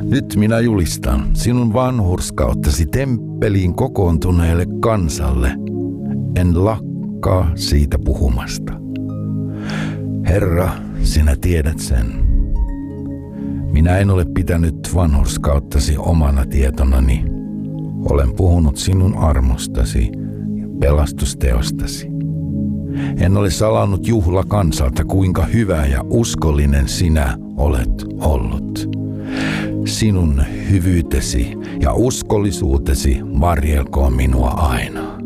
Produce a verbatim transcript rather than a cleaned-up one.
Nyt minä julistan sinun vanhurskauttasi temppeliin kokoontuneelle kansalle. En lakkaa siitä puhumasta. Herra, sinä tiedät sen. Minä en ole pitänyt vanhurskauttasi omana tietonani. Olen puhunut sinun armostasi ja pelastusteostasi. En ole salannut juhla kansalta, kuinka hyvä ja uskollinen sinä olet ollut. Sinun hyvyytesi ja uskollisuutesi varjelkoon minua aina.